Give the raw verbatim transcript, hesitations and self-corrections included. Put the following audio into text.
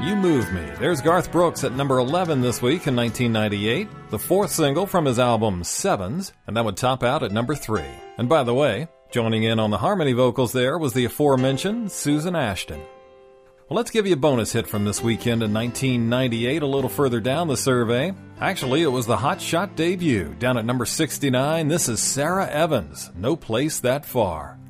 You Move Me. There's Garth Brooks at number eleven this week in nineteen ninety-eight, the fourth single from his album Sevens, and that would top out at number three. And by the way, joining in on the harmony vocals there was the aforementioned Susan Ashton. Well, let's give you a bonus hit from this weekend in nineteen ninety-eight, a little further down the survey. Actually, it was the Hot Shot debut, down at number sixty-nine. This is Sarah Evans, No Place That Far.